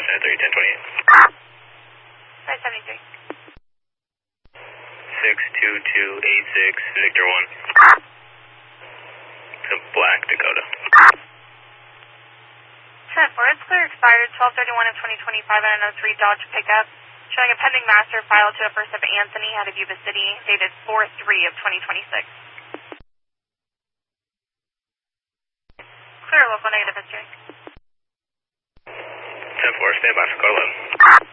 573. 62286, Victor 1. It's a black Dakota. 10-4, it's clear expired 12/31 of 2025 on a 03 Dodge pickup, showing a pending master file to a first of Anthony out of Yuba City, dated 4/3 of 2026. Clear local negative history. 10-4, stand by for code 11.